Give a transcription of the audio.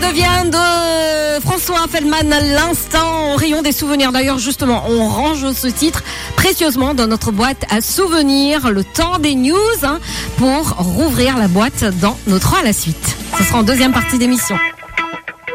devient de François Feldman à l'instant au rayon des souvenirs. D'ailleurs, justement, on range ce titre précieusement dans notre boîte à souvenirs. Le temps des news pour rouvrir la boîte dans nos 3 à la suite. Ce sera en deuxième partie d'émission.